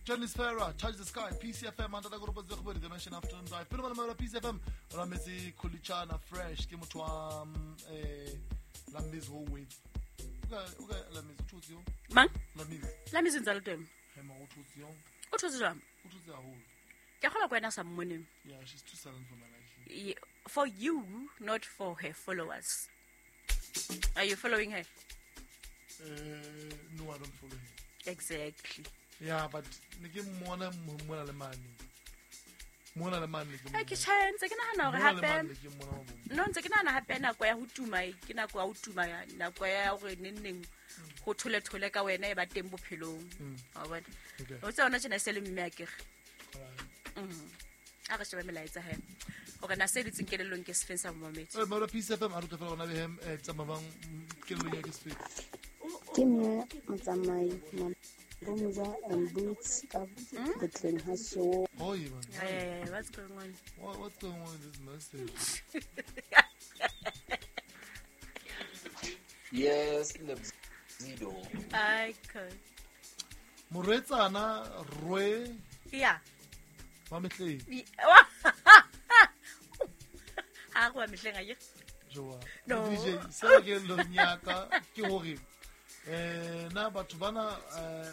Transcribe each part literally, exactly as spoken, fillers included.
Dennis Ferrer, Touch the Sky, P C F M, and the group of the Dimension Afternoon Drive. Put on the P C F M, Ramezi, Kulichana, Fresh, Kimutwam, Lamiz whole with. Lamiz, who's you? Man? Lamiz. Lamiz in Zaldem. Hema, who's you? What was them? What was the whole? Yahola Gwena some money. Yeah, she's too silent for my life. For you, not for her followers. Are you following her? Uh, no, I don't follow her. Exactly. Yeah, but nike mona mona le mane. Mona le mane ke. Ha ke chance ke nahana hore hape. No ntse ke nahana hape na kwa ya ho tuma ke na kwa ho tuma ya na kwa ya hore nenneng ho thole thole ka wena e ba teng bophelong. Ha bona. O tsona tsena se le mme ya ke. Mhm. A re sheba melaetsa he. O kana se di tsinkelelong ke sefensa mo mametse. Eh mara P C F M a ruta fela ona be hem e tsamabang kelelong ya ke sefensa. Ke me motsamai Bumuza and Boots of the Clean Hustle. Oh, you man. Yeah, what's going on? What, what's going on with this message? Yes, Zido. I could. Moretsana Roe. Yeah. Mametlei. Ah, go ametleng a Joa. No. D J, sa ke lo nyaka ke hore eh na batho bana eh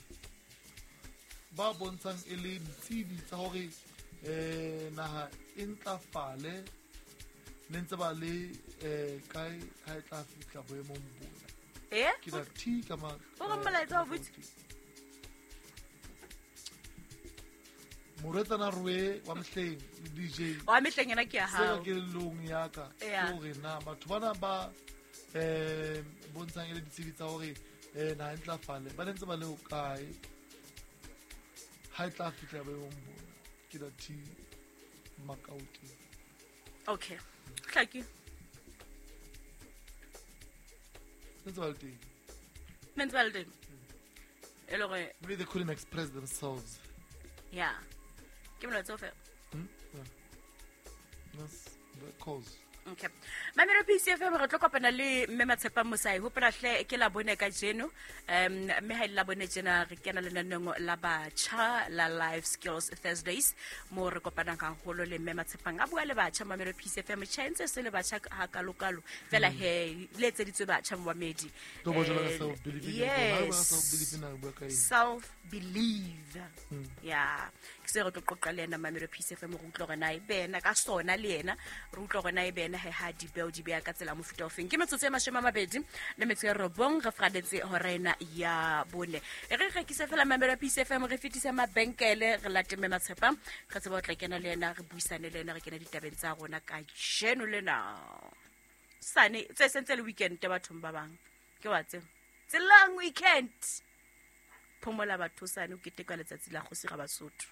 ba bontshang e le ditsebi tsa hore eh naha e ntlafale le ntse ba le eh kae kae tla fitla boemong bona. Eh? Ke da thi ka ma. O go mmelaetsa o botse. Moretsana Roe wa Mhleng D J. Wa metleng ena ke ya Se hao. ke long yaka Yeah. hore na batho bana ba eh bontshang e le ditsebi tsa hore eh na e ntlafale ba ntse ba le o kae ha e tla fitla ba yong bona ke da thi makauti. Okay. Tlaki. Ntse ba le teng. Mentse ba le teng. E le gore Maybe they couldn't express themselves. yeah. Ke molaetsa o fe. Hmm? Yeah. That's the cause. Okay. Mamelo P C F M re tlo kopana le mme Matshepa Mosai ho pela hle ke la bone ka jeno um mme ha la bone jena re kena le naneng la batjha la life skills Thursdays mo re kopana ka holo le mme Matshepa nga bua le batjha Mamelo P C F M chance se le batjha ha kalokalo fela he le tse ditse batjha mo bamedi To bo jela self belief. yes self believe yeah ke se re tlo qoqa le ena Mamelo P C F M re utlwa rena e bena ka sona le ena re utlwa rena e bena he ha di beo di bea ka tsela mo futa ofeng ke metsotso e mashome a mabedi le metso e robong re fradetse horena ya bone e re re ke se fela Mamelo P C F M re fitisa mabenkele re lateme Matshepa re tseba o tla kena le ena re buisane le ena re kena ditabeng tsa rona ka jeno le na sane tse sentse le weekend te bathong ba bang ke wa tse tse long weekend phomola batho sane o keteka letsatsi la go sega Basotho.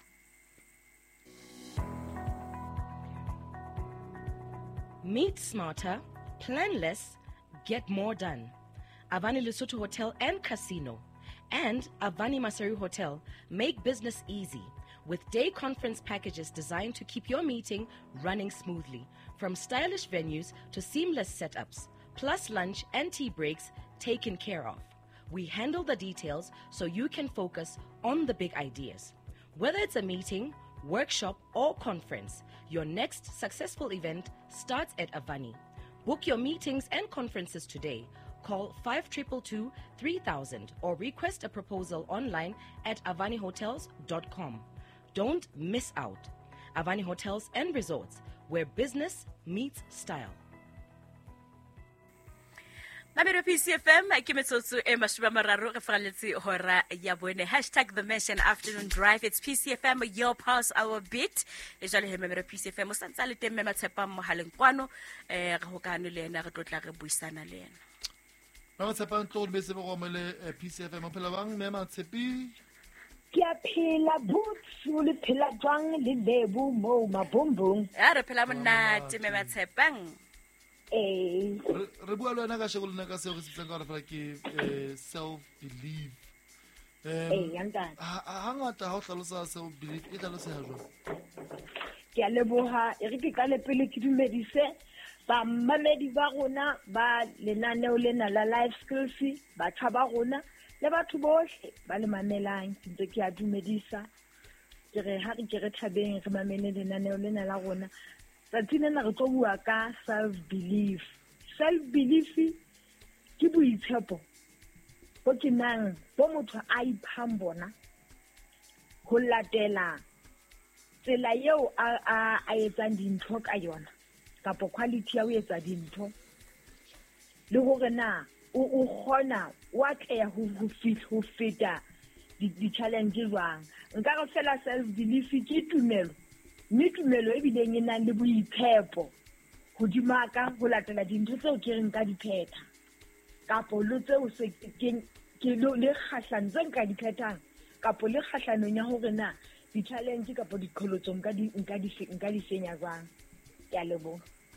Meet smarter, plan less, get more done. Avani Lesotho Hotel and Casino and Avani Maseru Hotel make business easy with day conference packages designed to keep your meeting running smoothly, from stylish venues to seamless setups, plus lunch and tea breaks taken care of. We handle the details so you can focus on the big ideas. Whether it's a meeting, workshop, or conference, your next successful event starts at Avani. Book your meetings and conferences today. Call five two two two, three thousand or request a proposal online at avani hotels dot com. Don't miss out. Avani Hotels and Resorts, where business meets style. Mamelo P C F M ke metsotso e mashome mararo re fraletse hora ya bone hashtag the mention afternoon drive. It's P C F M your pulse our beat e jale he Mamelo P C F M o santsa le teng Matshepa mohaleng kwano eh re hokane le ena re tlotla re buisana le ena. Matshepa ntlo be se go mele P C F M phela bang me Matshepi ke a phela butsu le phela jwang le lebu mo mabombong ya re phela monate me Matshepang eh re bua le wena ka shego lena ka se go setseng ka re fela ke self belief eh yanta ha ngata ha o hlalosa self belief e tla lo se ha jwa ke a leboha e re ke ka le pele ke dumedise ba mamedi ba rona ba lenaneo lena la life skills ba tshaba rona le batho bohle ba le mamelang ke ntse ke a dumedisa ke re ha re ke re thabeng re mamele lenaneo lena la rona tsatsing lena re tlo bua ka self belief. Self belief ke boitshepo bo ke nang bo motho a iphang bona ho latela tsela eo a a etsang dintho ka yona kapo quality ya ho etsa dintho le hore na o khona wa tleya ho fit ho feta di challenge jwang. Nka re fela self belief ke tumelo mme tumelo e bileng e nang le boitshepo hodima ka ho latela dintho tseo ke reng ka diphetha kapo lo tseo se ke ke lo le khahlano tse nka diphethang kapo le khahlano ya hore na di challenge kapo di kholotso nka di nka di nka di senya jwang. Ya lebo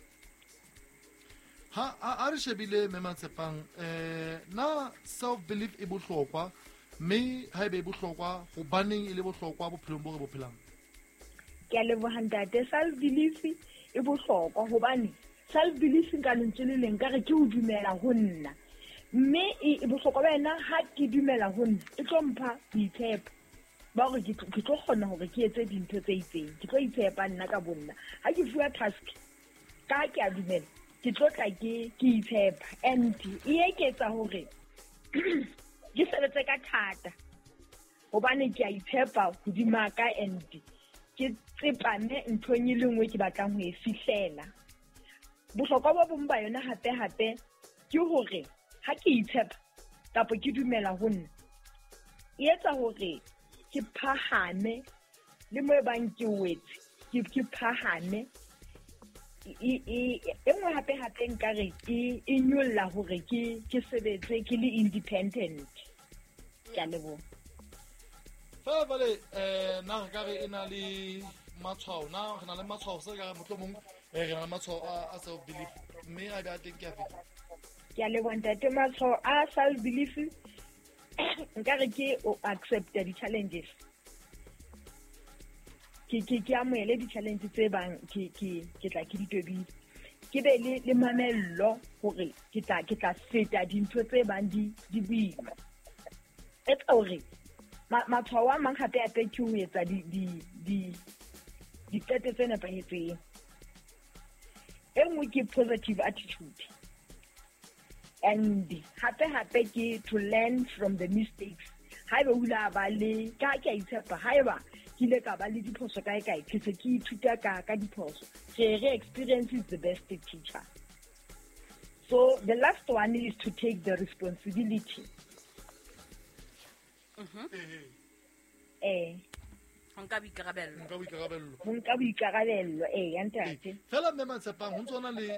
ha a re shebile Mematshepang eh na self belief e bohlokwa mme ha ebe e bohlokwa go baneng e le bohlokwa bophelong bo re bophelang. Ke a leboha ntate. Self belief e bohlokwa hobane self belief nka lentswe le leng ka re ke ho dumela ho nna mme e bohlokwa bena ha ke dumela ho nna e tlo mpha boitshepo ba hore ke tlo kgona hore ke etse dintho tse itseng ke tlo itshepa nna ka bonna ha ke fuwa task ka ke a dumela ke tlo tla ke ke itshepa and e eketsa hore ke sebetse ka thata hobane ke a itshepa hodima ka and ke tsepame nthong e lengwe ke batlang ho e fihlela. Bohlokwa bo bong ba yona hape hape ke hore ha ke itshepa kapo ke dumela ho nna e etsa hore ke phahame le mo bang ke wetse ke ke phahame e e engwe hape hape nkare ke e nyolla hore ke ke sebetse ke le independent. Ke a lebo fa vale eh na ka re ena le matshwao na re na le matshwao se ka motlomong eh re na le matshwao a self belief mme a ba teng ke a feta. Ke a lebo ntate. Matshwao a self belief nkare ke o accept the challenges ke ke ke amoele di challenge tse bang ke ke ke tla ke di tobile ke be le le mamello hore ke tla ke tla feta dintho tse bang di di boima etsa hore matshwao a mang hape hape ke ho etsa di di di di qeto tse nepahetseng. E nngwe ke positive attitude and hape hape ke to learn from the mistakes. Haeba hula ba le ka ke a itshepa haeba ke le ka ba le diphoso kae kae ke se ke ithuta ka ka diphoso. Re experience is the best teacher. So the last one is to take the responsibility. Mhm. Eh nka boikarabello nka boikarabello nka boikarabello eh ya ntate. Fela Mematshepang ho ntsona le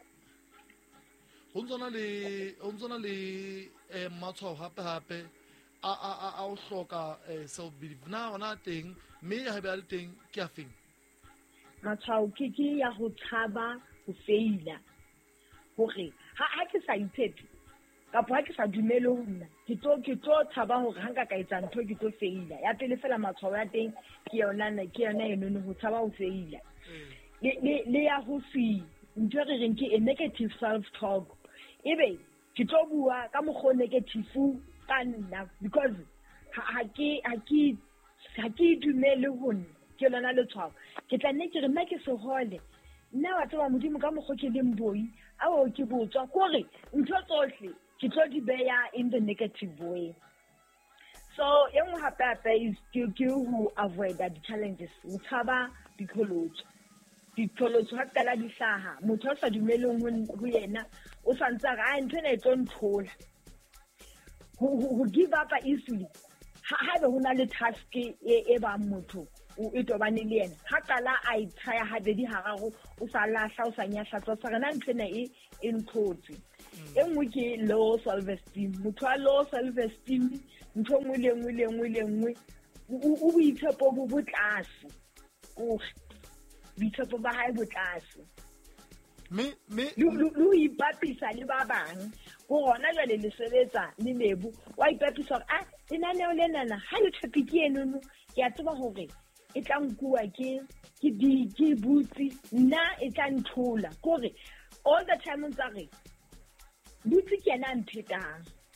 ho ntsona le ho ntsona le eh matshwao hape hape a a a a o hloka self belief na ona teng mme ha ba le teng ke a feng. Matshwao ke ke ya ho tshaba ho faila hore ha ha ke sa itshepe kapo ha ke sa dumele ho nna ke tlo ke tlo tshaba hore ha nka ka etsa ntho ke tlo faila. Ya pele fela matshwao ya teng ke yona na ke yona eno no ho tshaba ho faila le le ya ho fi ntho re reng ke a negative self talk ebe ke tlo bua ka mokgo negative ka nna because ha ke ha ke ha ke dumele ho nna ke lona le tshwao ke tla nne ke re nna ke se hole nna wa tsaba modimo ka mokgo ke leng boi a o ke botswa kore ntho tsohle ke tlo di beya in the negative way. So yang hape hape is to to avoid the challenges o tshaba dikholotso dikholotso ha tala di hlaha motho a sa dumeleng ho yena o sa ntse ga ntho ena e tlo nthola ho give up easily ha ba hona le task e ba motho o itobane le yena ha kala a itsaya ha bedi harago o sa lahla o sa nyahla tsa sa rena ntho ena e enkhotsi engwe ke low self esteem motho a low self esteem ntho ngwe le ngwe le ngwe le ngwe o boitshepo bo botlase o boitshepo ba hae botlase me me lu ipapisa le ba bang go gona jale le sebetsa le lebu wa ipapisa ah ina ne o lenana ha le topic eno ke a tseba hore e tla nkua ke ke di ke butsi nna e tla nthola kore all the time ntsa re butsi ke na mphetang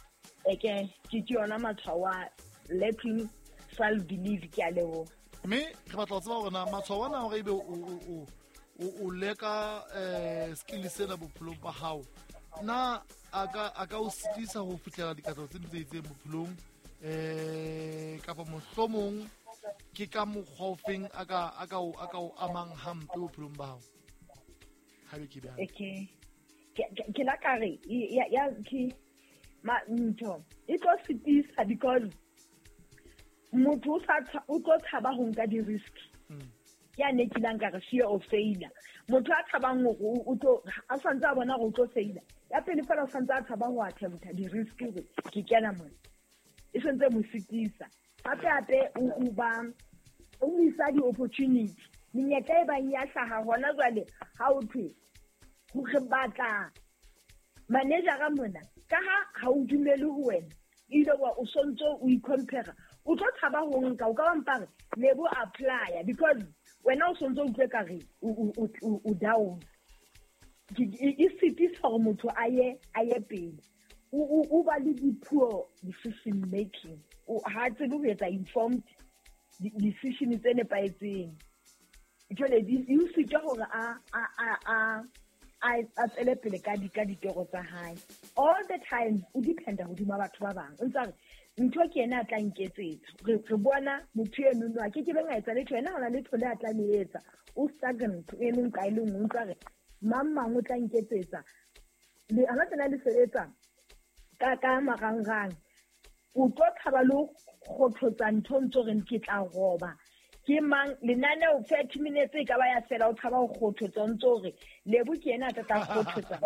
eke ke ke yona matshwao a lacking self belief ke a lebo mme re batla go tseba gona matshwao ana gore ebe o o leka eh skill sena bophelong ba hao na aka aka o sitisa go fitlela dikatso tse di tseitseng bophelong eh ka fa mohlomong ke ka mokgwa ofeng aka aka o aka o amang hampe bophelong ba hao ha be ke bana okay ke la kare ya ya ki ma ntho it was sitisa because motho o tlo tshaba go nka di risk ya ne ke lang ka re fear of failure motho a tshabang go o tlo a santsa bona go tlo failure ya pele fela o santsa a tshaba go attempt di risk ke kena mo e sentse mo sitisa gape gape o ba o misa di opportunity menyetla e bang ya hlaga gona jwale ha o thwe go re batla manager ga mona ka ha ha o dumele ho wena ile wa o sontso o i-compare o tlo tshaba go nka o ka ba mpare lebo apply because wena o sontso o tle ka re o down e cities for motho a ye a ye pele o ba le di poor decision making o ha tsebe go etsa informed decision tse nepaetseng jole di you sitwa gore a a a a a tsele pele ka di ka ditego tsa hae all the time o dependa go dima batho ba bang ntse re ntho ke ena a tla nketsetsa re bona motho eno no a ke ke benga etsa le tsena gona le thole a tla le etsa o stagnant e neng ka ile ngwe ntse re mamma o tla nketsetsa le ana tsena le seletsa ka ka marangrang o tlo thaba lo go tlotsa ntho ntse re ke tla roba ke mang lenane o thirty minutes e ka ba ya sela o thaba go tlotsa ntse re lebo ke ena a tla go tlotsa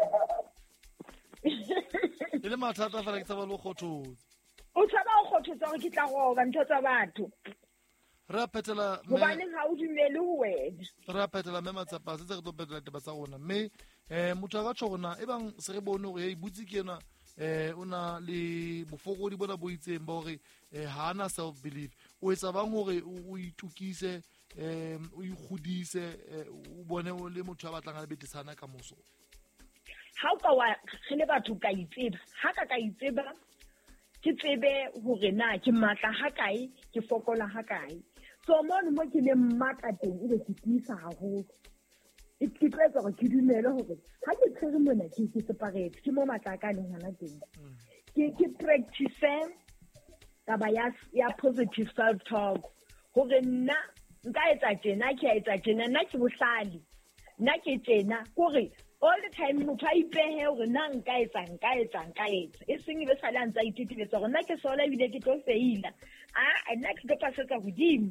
ile mathata fela ke tsaba lo go tlotsa o thaba go tlotsa gore ke tla roba ntho tsa batho ra petela me ba ne ha o dumele ho wena ra petela me matsapa se tse re tlo petela taba tsa rona me eh motho a ga tshogona e bang se re bone gore e butsi ke yena eh una le bofokodi bona bo itseng ba gore ha ana self belief o etsa bang gore o itukise eh o igodise o bone o le motho a batlang a betisana ka moso ha o ka wa re le batho ka itseba ha ka ka itseba ke tsebe gore na ke matla ha kae ke fokola ha kae so mo mo ke le matla teng e be ke tisa haholo e ke tletsa gore ke dumele gore ha ke tsere mona ke ke separate ke mo matla ka le hana teng ke ke practice taba ya ya positive self talk gore nna nka etsa tjena ke etsa tjena nna ke bohlali nna ke tjena gore all the time motho a ipehe gore nna nka etsa nka etsa nka etsa e seng be sala ntsa ititibetsa gore nna ke sola ebile ke tlo feila a nna ke tlo pasetsa godimo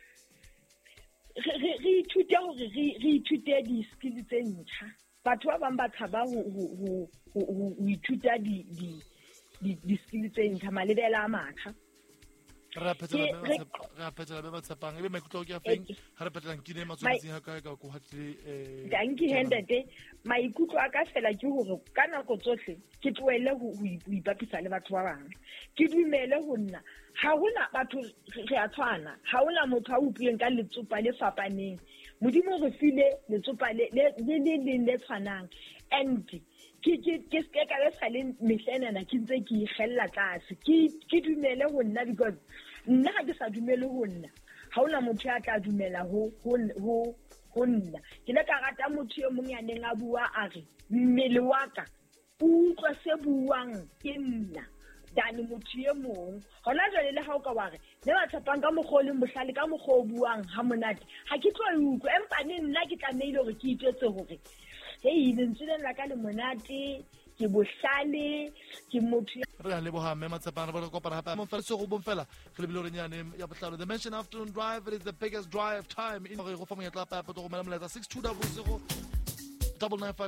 re ithute gore re ithute di skills tse ntšha batho ba bang ba tshaba go ithuta di di skills tse ntšha malebela a matšha ra petela be ba tshepang e be maikutlo ke a feng ha re petelang ke ne matsweding ha ka ka go hatle eh danki hendete maikutlo a ka fela ke gore ka nako tsohle ke tloele go ipapisa le batho ba bang ke dumele go nna ha hona batho re a tshwana ha hona motho a utlweng ka letsopa le fapaneng modimo re file letsopa le le le le tshwanang and ke ke ke se ka le sale mehlena ke ntse ke igella tlase ke ke dumele go nna because nna ga ke sa dumele go nna ha hona motho ya tla dumela ho ho ho nna ke le ka rata motho yo mong ya neng a bua a re mmele wa ka o utlwa se buang ke nna dane motho ye mong gona jwale le ha o ka wa re le ba tshepang ka mogole mohlale ka mogho buang ha monate ha ke tlo e utlwa empa ne nna ke tlameile gore ke itetse gore hei lentswe la ka le monate ke bohlale ke motho re a leboga mme Matsapane ba re kopana gape mo fela se go bong fela re lebile re nyane ya botlalo the mention afternoon drive it is the biggest drive time in go fa monyetla pa pa go mela molaetsa six two zero zero double nine five